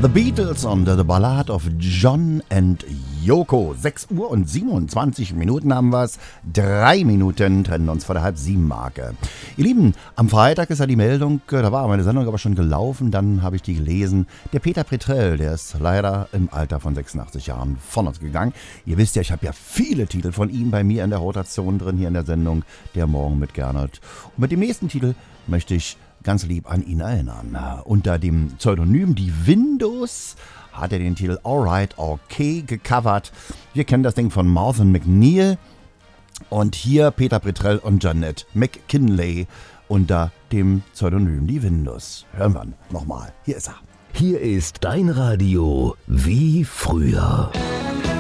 The Beatles und The Ballad of John and Yoko. 6 Uhr und 27 Minuten haben wir es. 3 Minuten trennen uns vor der Halb-7-Marke. Ihr Lieben, am Freitag ist ja die Meldung, da war meine Sendung aber schon gelaufen, dann habe ich die gelesen. Der Peter Petrell, der ist leider im Alter von 86 Jahren von uns gegangen. Ihr wisst ja, ich habe ja viele Titel von ihm bei mir in der Rotation drin, hier in der Sendung, der Morgen mit Gernot. Und mit dem nächsten Titel möchte ich ganz lieb an ihn erinnern. Unter dem Pseudonym Die Windows hat er den Titel Alright Okay gecovert. Wir kennen das Ding von Martha McNeil. Und hier Peter Petrell und Janet McKinley unter dem Pseudonym Die Windows. Hören wir ihn nochmal. Hier ist er. Hier ist dein Radio wie früher.